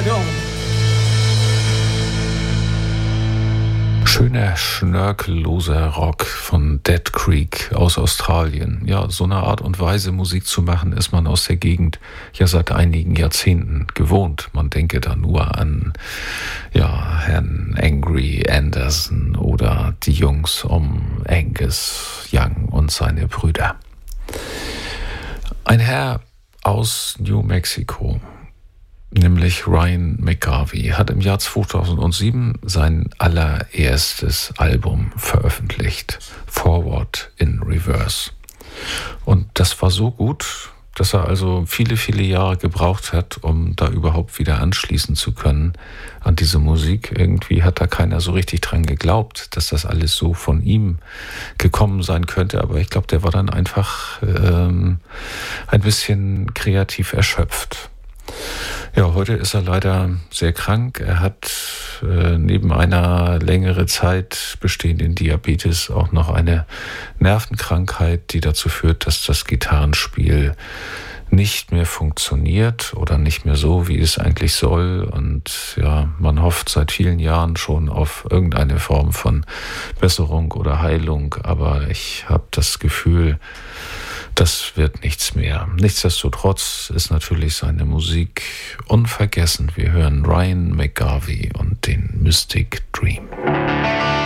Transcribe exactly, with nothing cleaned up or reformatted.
Dome. Schöner, schnörkelloser Rock von Dead Creek aus Australien. Ja, so eine Art und Weise Musik zu machen, ist man aus der Gegend ja seit einigen Jahrzehnten gewohnt. Man denke da nur an ja, Herrn Angry Anderson oder die Jungs um Angus Young und seine Brüder. Ein Herr aus New Mexico, nämlich Ryan McGarvey, hat im Jahr zweitausendsieben sein allererstes Album veröffentlicht, Forward in Reverse. Und das war so gut, dass er also viele, viele Jahre gebraucht hat, um da überhaupt wieder anschließen zu können an diese Musik. Irgendwie hat da keiner so richtig dran geglaubt, dass das alles so von ihm gekommen sein könnte. Aber ich glaube, der war dann einfach ähm, ein bisschen kreativ erschöpft. Ja, heute ist er leider sehr krank. Er hat äh, neben einer längere Zeit bestehenden Diabetes auch noch eine Nervenkrankheit, die dazu führt, dass das Gitarrenspiel nicht mehr funktioniert oder nicht mehr so, wie es eigentlich soll. Und ja, man hofft seit vielen Jahren schon auf irgendeine Form von Besserung oder Heilung. Aber ich habe das Gefühl, das wird nichts mehr. Nichtsdestotrotz ist natürlich seine Musik unvergessen. Wir hören Ryan McGarvey und den Mystic Dream.